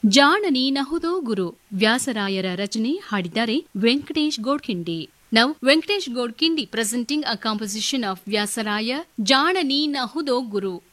ಜಾಣ ನೀನಹುದೋ ಗುರು ವ್ಯಾಸರಾಯರ ರಚನೆ ಹಾಡಿದ್ದಾರೆ Venkatesh Godkhindi. Now, Venkatesh Godkindi presenting a composition of Vyasaraya, Jana Neenahudo Guru.